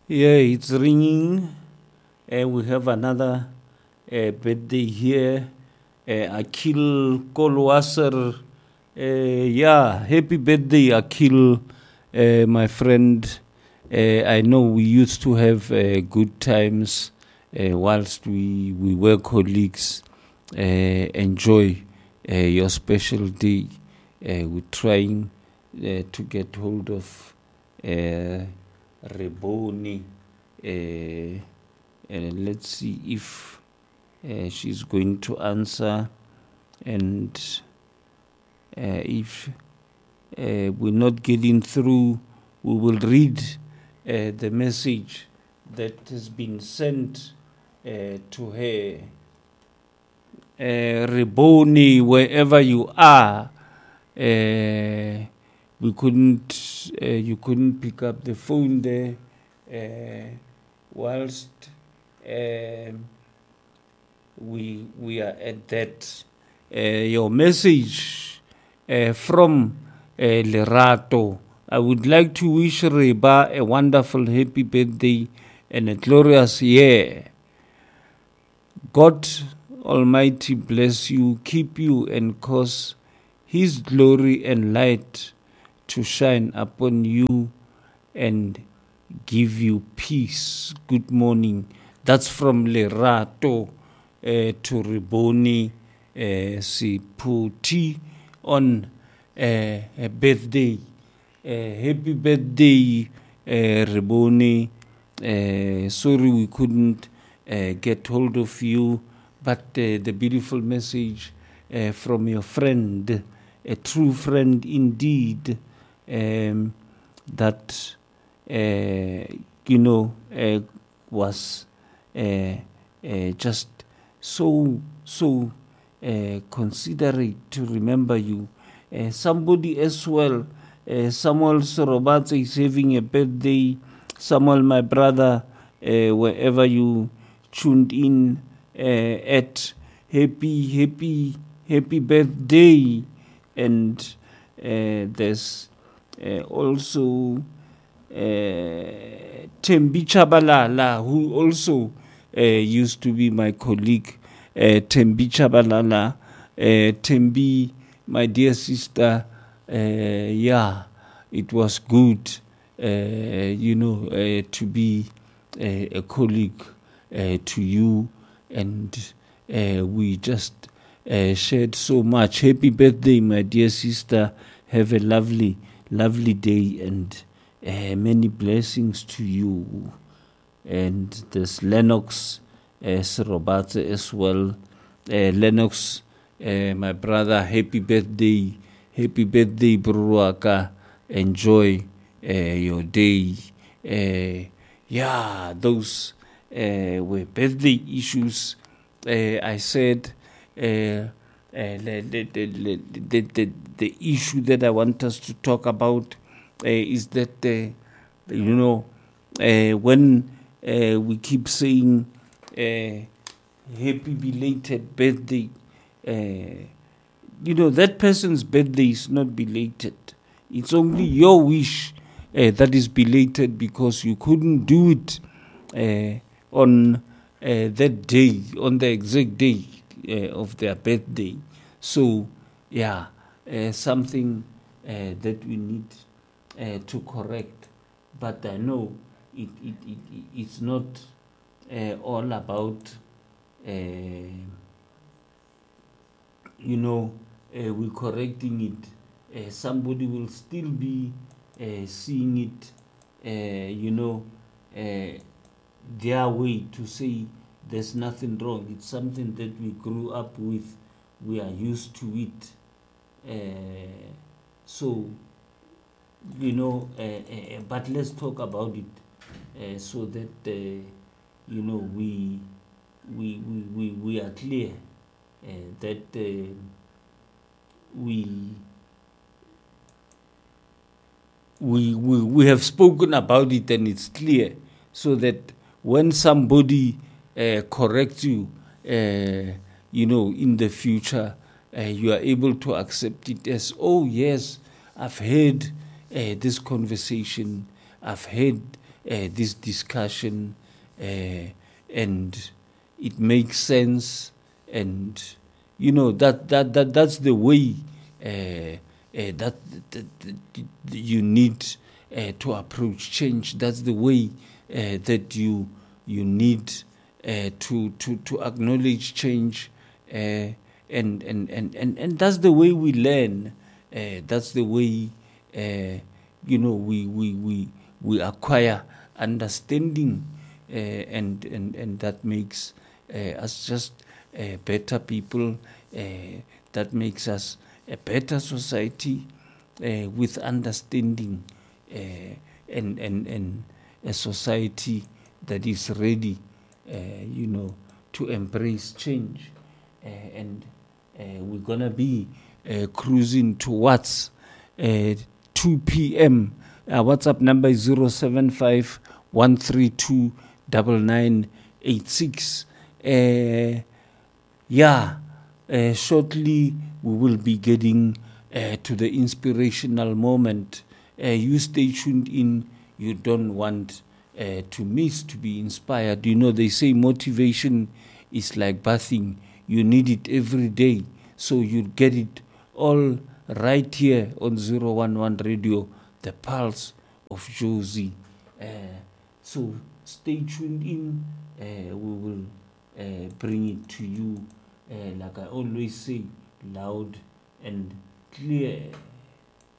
Yeah, it's ringing. We have another birthday here. Akil Kolwasser. Yeah, happy birthday, Akil, my friend. I know we used to have good times whilst we were colleagues. Enjoy your special day. We're trying to get hold of Reboni. Let's see if she's going to answer, and if we're not getting through, we will read the message that has been sent to her. Reboni, wherever you are, we couldn't, you couldn't pick up the phone there whilst we are at that. Your message from Lerato. I would like to wish Reba a wonderful happy birthday and a glorious year. God Almighty bless you, keep you, and cause His glory and light to shine upon you and give you peace. Good morning. That's from Lerato to Reboni Siputi on a birthday. Happy birthday, Reboni. Sorry we couldn't get hold of you, but the beautiful message from your friend, a true friend indeed, that was just so considerate to remember you. Somebody as well, Samuel Sorobatse is having a birthday. Samuel, my brother, wherever you tuned in at, happy birthday. And there's also Tembi Chabalala, who also used to be my colleague. Tembi Chabalala, Tembi, my dear sister, yeah, it was good, to be a colleague to you, and we just shared so much. Happy birthday, my dear sister. Have a lovely day, and many blessings to you. And there's Lennox Serobatse as well. Lennox, my brother, happy birthday, Bruaka. Enjoy your day. Those were birthday issues. I said the issue that I want us to talk about is that when we keep saying happy belated birthday, that person's birthday is not belated. It's only your wish that is belated because you couldn't do it on that day, on the exact day of their birthday. So, something that we need to correct. But I know it's not all about, we're correcting it. Somebody will still be seeing it, their way, to say there's nothing wrong. It's something that we grew up with. We are used to it. But let's talk about it so that we are clear that we have spoken about it, and it's clear, so that when somebody corrects you, in the future, you are able to accept it as, oh yes, I've heard this conversation, I've heard this discussion, and it makes sense, and that's the way that you need to approach change. That's the way that you need to acknowledge change, and that's the way we learn. That's the way we acquire understanding, and that makes us just better people. That makes us a better society with understanding, and a society that is ready, to embrace change. And we're gonna be cruising towards 2 p.m. WhatsApp number is 075 132 9986. Shortly we will be getting to the inspirational moment. You stay tuned in. You don't want to miss, to be inspired. They say motivation is like bathing. You need it every day. So you get it all right here on 011 Radio, the pulse of Jozi. So stay tuned in. We will bring it to you, like I always say, loud and clear.